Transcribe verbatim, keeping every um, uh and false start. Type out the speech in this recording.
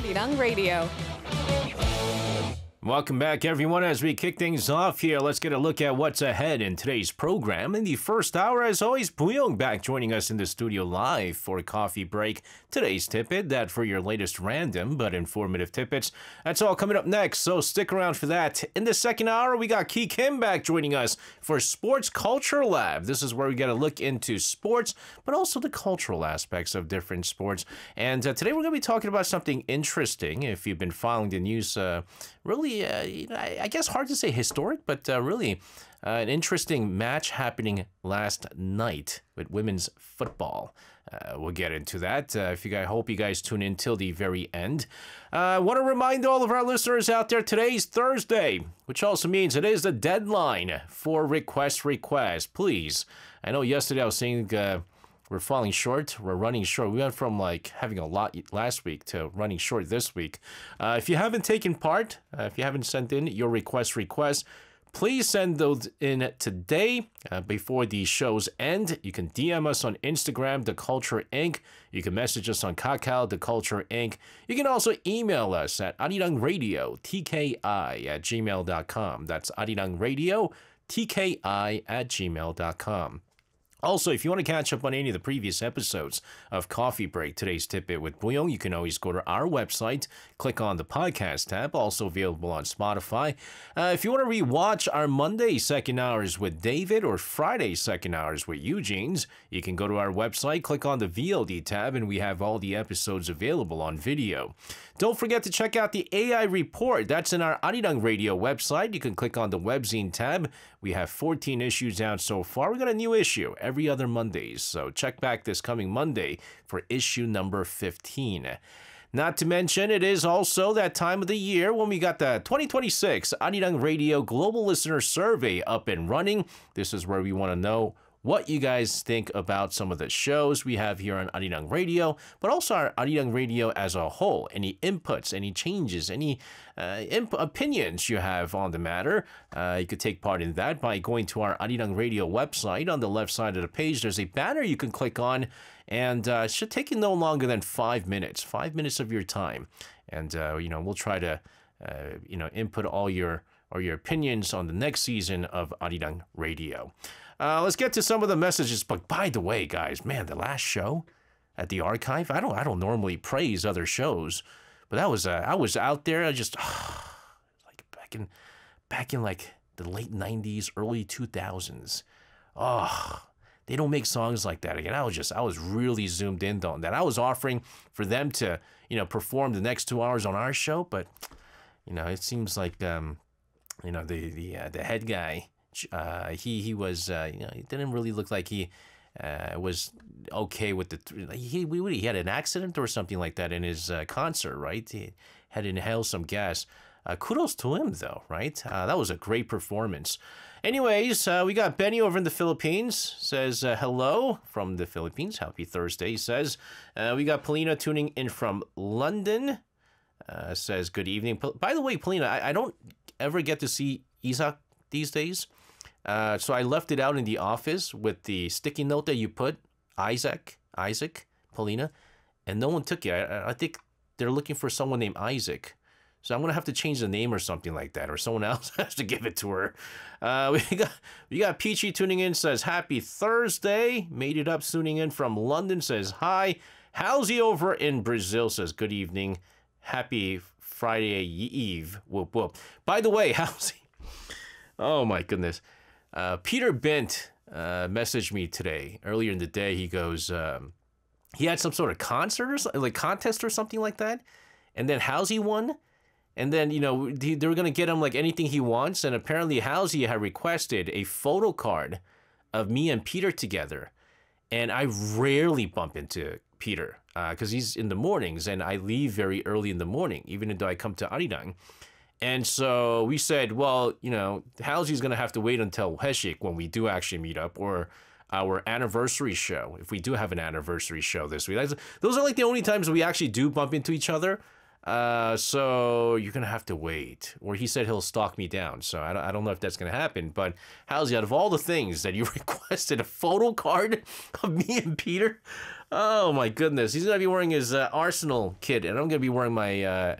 Arirang Radio. Welcome back, everyone. As we kick things off here, let's get a look at what's ahead in today's program. In the first hour, as always, Buyong back joining us in the studio live for a coffee break. Today's tidbit, that for your latest random but informative tidbits. That's all coming up next, so stick around for that. In the second hour, we got Ki Kim back joining us for Sports Culture Lab. This is where we get a look into sports, but also the cultural aspects of different sports. And uh, today we're going to be talking about something interesting. If you've been following the news, uh, really Uh, I, I guess hard to say historic, but uh, really uh, an interesting match happening last night with women's football. Uh, we'll get into that. Uh, if you guys, hope you guys tune in till the very end. I uh, want to remind all of our listeners out there, today's Thursday, which also means it is the deadline for request requests. Please, I know yesterday I was saying uh, we're falling short. We're running short. We went from like having a lot last week to running short this week. Uh, if you haven't taken part, uh, if you haven't sent in your request requests, please send those in today uh, before the shows end. You can D M us on Instagram, The Culture Incorporated. You can message us on Kakao, The Culture Incorporated. You can also email us at Arirang Radio, T K I at gmail dot com. That's Arirang Radio, T K I at gmail dot com. Also, if you want to catch up on any of the previous episodes of Coffee Break, today's tidbit with Buyong, you can always go to our website, click on the podcast tab, also available on Spotify. Uh, if you want to rewatch our Monday second hours with David or Friday second hours with Eugene's, you can go to our website, click on the V O D tab, and we have all the episodes available on video. Don't forget to check out the A I Report. That's in our Arirang Radio website. You can click on the Webzine tab. We have fourteen issues out so far. We got a new issue every other Mondays, so check back this coming Monday for issue number fifteen. Not to mention, it is also that time of the year when we got the twenty twenty-six Arirang Radio Global Listener Survey up and running. This is where we want to know what you guys think about some of the shows we have here on Arirang Radio, but also our Arirang Radio as a whole. Any inputs, any changes, any uh, imp- opinions you have on the matter, uh, you could take part in that by going to our Arirang Radio website. On the left side of the page, there's a banner you can click on, and uh, it should take you no longer than five minutes, five minutes of your time. And, uh, you know, we'll try to, uh, you know, input all your, or your opinions on the next season of Arirang Radio. Uh, let's get to some of the messages. But by the way, guys, man, the last show at the archive, I don't, I don't normally praise other shows, but that was, uh, I was out there. I just oh, like back in, back in like the late nineties, early two thousands. Oh, they don't make songs like that again. I was just, I was really zoomed in on that. I was offering for them to, you know, perform the next two hours on our show, but you know, it seems like, um, you know, the the uh, the head guy. Uh, he he was uh, you know, he didn't really look like he uh, was okay with the he we he had an accident or something like that in his uh, concert, right? He had inhaled some gas. Uh, kudos to him though, right? Uh, that was a great performance. Anyways, uh, we got Benny over in the Philippines, says uh, hello from the Philippines. Happy Thursday, he says. Uh, we got Polina tuning in from London. Uh, says good evening. By the way, Polina, I, I don't ever get to see Isaac these days. Uh, so I left it out in the office with the sticky note that you put, Isaac, Isaac, Polina, and no one took it. I, I think they're looking for someone named Isaac. So I'm going to have to change the name or something like that, or someone else has to give it to her. Uh, we got we got Peachy tuning in, says, happy Thursday. Made it up, tuning in from London, says, hi. Halsey over in Brazil says, good evening. Happy Friday Eve. Whoop, whoop. By the way, Halsey, oh my goodness. Uh, Peter Bent uh, messaged me today, earlier in the day. He goes, um, he had some sort of concert or something, like contest or something like that. And then Halsey won. And then, you know, they, they were going to get him like anything he wants. And apparently Halsey had requested a photo card of me and Peter together. And I rarely bump into Peter because uh, he's in the mornings and I leave very early in the morning, even though I come to Arirang. And so we said, well, you know, Halsey's going to have to wait until Heshik when we do actually meet up, or our anniversary show, if we do have an anniversary show this week. That's, those are like the only times we actually do bump into each other. Uh, so you're gonna have to wait. Or he said he'll stalk me down. So I don't, I don't know if that's gonna happen. But Halsey, out of all the things that you requested, a photo card of me and Peter. Oh my goodness, he's gonna be wearing his uh, Arsenal kit, and I'm gonna be wearing my uh,